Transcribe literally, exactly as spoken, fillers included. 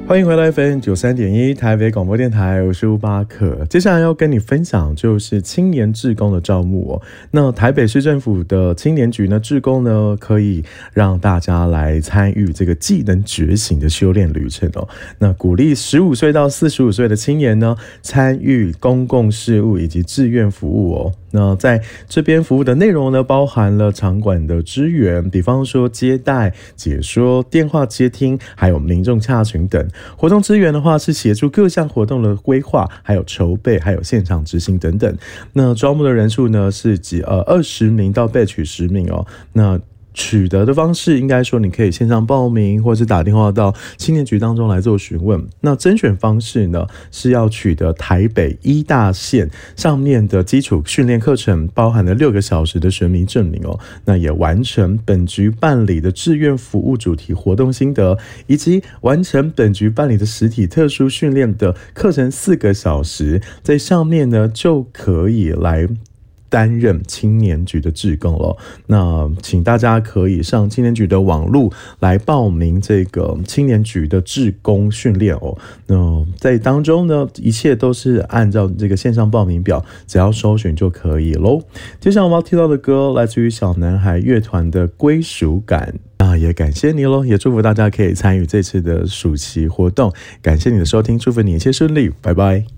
欢迎回来 F M 九三点一台北广播电台，我是乌巴克。接下来要跟你分享就是青年志工的招募哦。那台北市政府的青年局呢，志工呢可以让大家来参与这个技能觉醒的修炼旅程哦。那鼓励十五岁到四十五岁的青年呢，参与公共事务以及志愿服务哦。那在这边服务的内容呢，包含了场馆的支援，比方说接待、解说、电话接听，还有民众洽询等。活动支援的话，是协助各项活动的规划，还有筹备，还有现场执行等等。那招募的人数呢，是几呃二十名到备取十名哦。那取得的方式，应该说你可以线上报名，或是打电话到青年局当中来做询问。那甄选方式呢，是要取得台北医大线上面的基础训练课程，包含了六个小时的学名证明哦。那也完成本局办理的志愿服务主题活动心得，以及完成本局办理的实体特殊训练的课程四个小时，在上面呢就可以来担任青年局的志工了。那请大家可以上青年局的网路来报名这个青年局的志工训练哦。那在当中呢，一切都是按照这个线上报名表，只要搜寻就可以咯。接下来我们要听到的歌来自于小男孩乐团的归属感。那也感谢你咯，也祝福大家可以参与这次的暑期活动。感谢你的收听，祝福你一切顺利，拜拜。